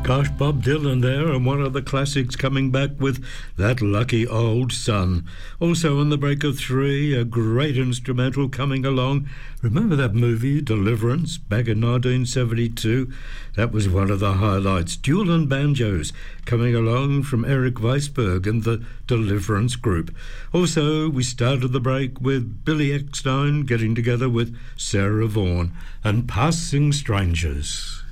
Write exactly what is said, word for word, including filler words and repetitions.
Gosh, Bob Dylan there, and one of the classics coming back with That Lucky Old Sun. Also on the break of three, a great instrumental coming along. Remember that movie, Deliverance, back in nineteen seventy-two? That was one of the highlights. Dual and banjos coming along from Eric Weisberg and the Deliverance group. Also, we started the break with Billy Eckstine getting together with Sarah Vaughan and Passing Strangers.